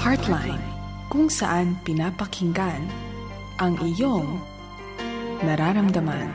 Heartline, kung saan pinapakinggan ang iyong nararamdaman.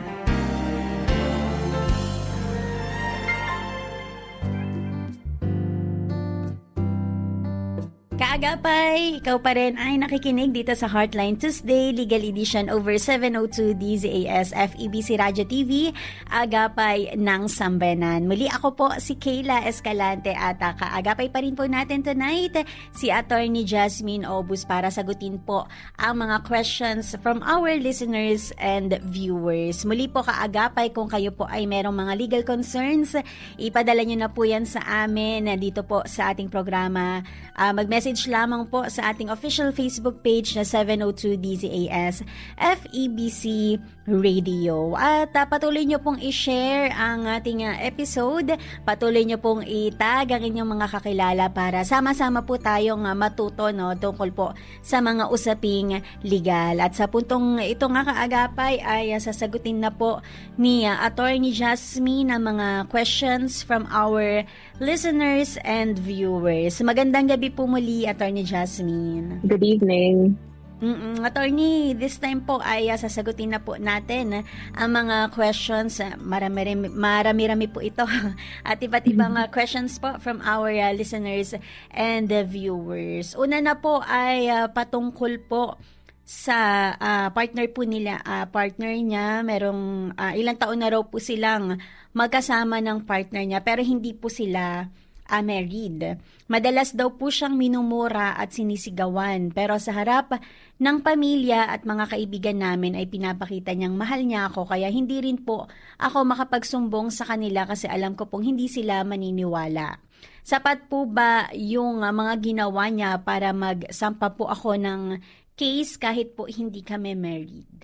Kaagapay, ikaw pa rin ay nakikinig dito sa Heartline Tuesday, Legal Edition over 702 DZAS FEBC Radio TV, Agapay ng Sambayanan. Muli ako po si Kayla Escalante at kaagapay pa rin po natin tonight si Attorney Jasmine Obus para sagutin po ang mga questions from our listeners and viewers. Muli po kaagapay, kung kayo po ay merong mga legal concerns, ipadala nyo na po yan sa amin dito po sa ating programa. Mag-message lamang po sa ating official Facebook page na 702 DZAS FEBC Radio. At patuloy nyo pong i-share ang ating episode. Patuloy nyo pong i-tag ang inyong mga kakilala para sama-sama po tayong matuto tungkol po sa mga usaping legal. At sa puntong ito nga kaagapay ay sasagutin na po ni Attorney Jasmine ang mga questions from our listeners and viewers. Magandang gabi po muli, Attorney Jasmine. Good evening. Attorney, this time po ay sasagutin na po natin ang mga questions. Marami-rami po ito. At iba't ibang questions po from our listeners and viewers. Una na po ay patungkol po sa partner po nila. Partner niya, merong ilang taon na raw po silang magkasama ng partner niya pero hindi po sila married. Madalas daw po siyang minumura at sinisigawan, pero sa harap ng pamilya at mga kaibigan namin ay pinapakita niyang mahal niya ako, kaya hindi rin po ako makapagsumbong sa kanila kasi alam ko pong hindi sila maniniwala. Sapat po ba yung mga ginawa niya para magsampa po ako ng case kahit po hindi kami married?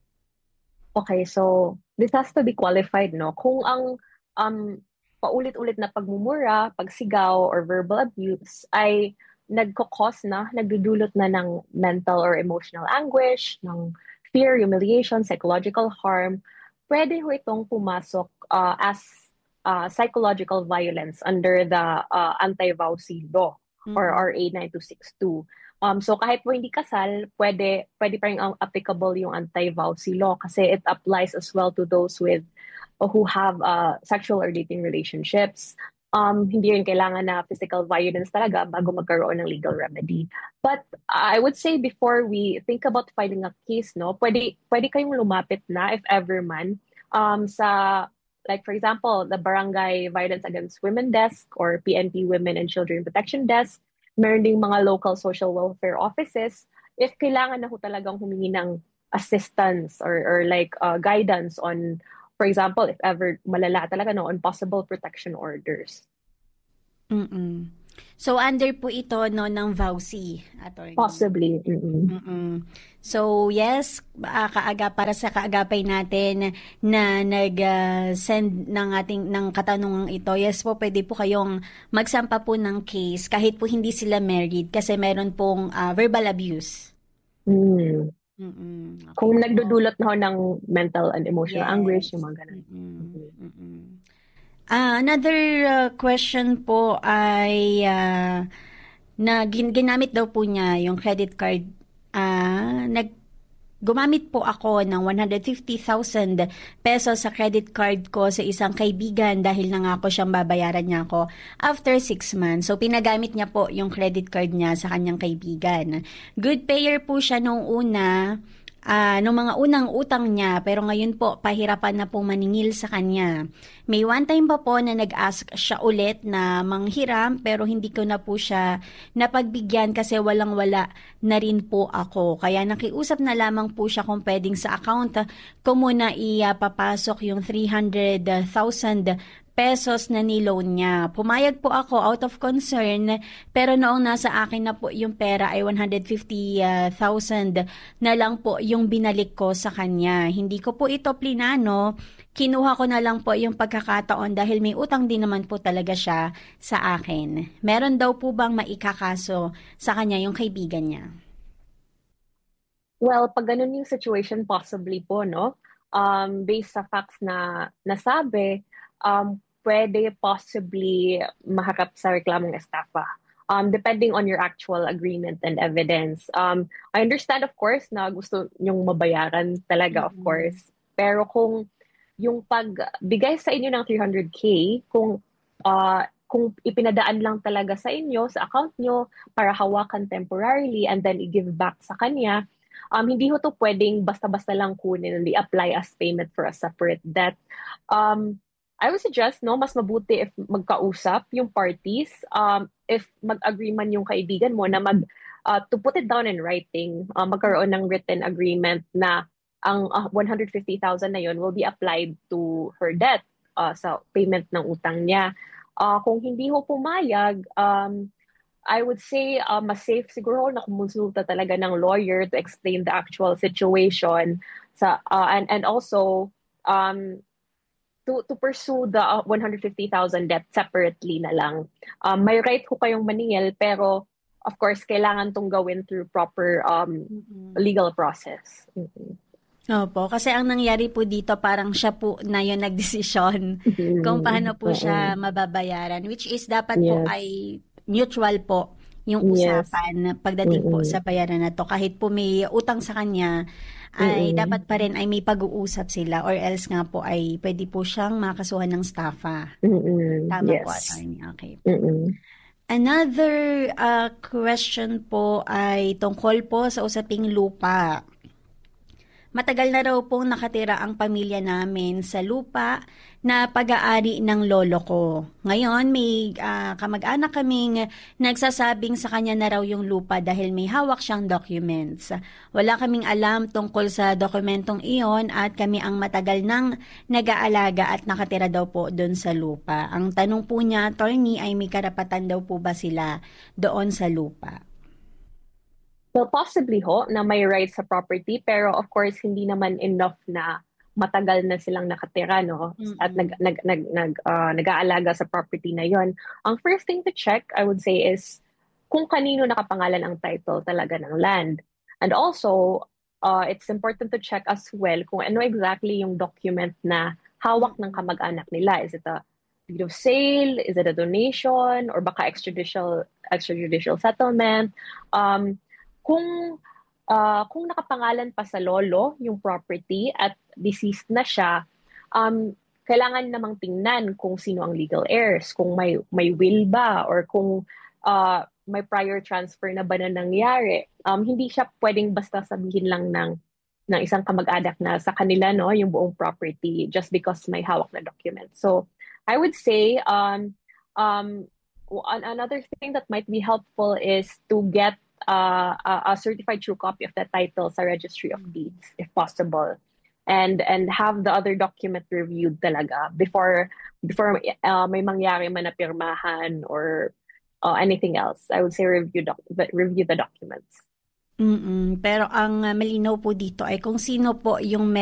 Okay, so this has to be qualified, no? Kung ang paulit-ulit na pagmumura, pagsigaw, or verbal abuse ay nagdudulot na ng mental or emotional anguish, ng fear, humiliation, psychological harm, pwede ho itong pumasok as psychological violence under the Anti-VAUSI law or RA 9262. So kahit po hindi kasal, pwede pa rin applicable yung Anti-VAUSI law kasi it applies as well to those who have sexual or dating relationships. Hindi rin kailangan na physical violence talaga bago magkaroon ng legal remedy. But I would say before we think about filing a case, no, pwede kayong lumapit na if ever man sa, like for example, the Barangay Violence Against Women Desk or PNP Women and Children Protection Desk. Meron ding mga local social welfare offices if kailangan na ho talagang humingi ng assistance or like guidance on, for example, if ever malala talaga on possible protection orders. So under po ito ng VAUSI, Attorney? Possibly. So yes, para sa kaagapay natin na nag-send ng katanungang ito, yes po, pwede po kayong magsampa po ng case kahit po hindi sila married kasi meron pong verbal abuse. Okay. Kung nagdudulot na ho ng mental and emotional anguish, yung mga ganun. Another question po ay na ginamit daw po niya yung credit card. Gumamit po ako ng 150,000 pesos sa credit card ko sa isang kaibigan dahil nangako siyang babayaran niya ako after 6 months. So, pinagamit niya po yung credit card niya sa kanyang kaibigan. Good payer po siya nung una, nung mga unang utang niya, pero ngayon po, pahirapan na po maningil sa kanya. May one time pa po na nag-ask siya ulit na manghiram, pero hindi ko na po siya napagbigyan kasi walang-wala na rin po ako. Kaya nakiusap na lamang po siya kung pwedeng sa account ko muna ipapasok yung 300,000 pesos na niloan niya. Pumayag po ako out of concern, pero noong nasa akin na po yung pera ay 150,000 na lang po yung binalik ko sa kanya. Hindi ko po ito plinano, kinuha ko na lang po yung pagkakataon dahil may utang din naman po talaga siya sa akin. Meron daw po bang maikakaso sa kanya yung kaibigan niya? Well, pag ganun yung situation, possibly po, no? Based sa facts na nasabi, pwede possibly maharap sa reklamong estafa. depending on your actual agreement and evidence. I understand, of course, na gusto nyong mabayaran talaga, of course. Pero kung yung pagbigay sa inyo ng 300K, kung ipinadaan lang talaga sa inyo, sa account nyo, para hawakan temporarily and then i-give back sa kanya, hindi ho to pwedeng basta-basta lang kunin and i-apply as payment for a separate debt. I would suggest, no, mas mabuti if magkausap yung parties, if mag-agree man yung kaibigan mo na to put it down in writing, magkaroon ng written agreement na ang 150,000 na yun will be applied to her debt sa payment ng utang niya. Kung hindi ho pumayag, I would say mas safe siguro na kumonsulta talaga ng lawyer to explain the actual situation and also to pursue the 150,000 debt separately na lang. May right ho kayong maningil, pero of course kailangan tong gawin through proper legal process. Opo, kasi ang nangyari po dito parang siya po na yung nagdesisyon kung paano po siya mababayaran, which is dapat po ay mutual po yung usapan pagdating po sa bayaran na to. Kahit po may utang sa kanya, ay dapat pa rin ay may pag-uusap sila, or else nga po ay pwede po siyang makasuhan ng staffa. Tama po, attorney. Okay. Another question po ay tungkol po sa usaping lupa. Matagal na raw pong nakatira ang pamilya namin sa lupa na pag-aari ng lolo ko. Ngayon, may kamag-anak kaming nagsasabing sa kanya na raw yung lupa dahil may hawak siyang documents. Wala kaming alam tungkol sa dokumentong iyon at kami ang matagal nang nag-aalaga at nakatira daw po doon sa lupa. Ang tanong po niya, attorney, ay may karapatan daw po ba sila doon sa lupa? Well, possibly ho, na may rights sa property, pero of course, hindi naman enough na matagal na silang nakatira, no? At nag-aalaga sa property na yon. Ang first thing to check, I would say, is kung kanino nakapangalan ang title talaga ng land. And also, it's important to check as well kung ano exactly yung document na hawak ng kamag-anak nila. Is it a deed of sale? Is it a donation? Or baka extrajudicial settlement? Kung nakapangalan pa sa lolo yung property at deceased na siya, kailangan namang tingnan kung sino ang legal heirs, kung may will ba, or kung may prior transfer na ba na nangyari. Hindi siya pwedeng basta sabihin lang ng isang kamag-anak na sa kanila, no, yung buong property just because may hawak na document. So I would say another thing that might be helpful is to get a certified true copy of the title sa Registry of Deeds, if possible, and have the other document reviewed talaga before may mangyari man na pirmahan or anything else. I would say review the documents. Pero ang malinaw po dito ay kung sino po yung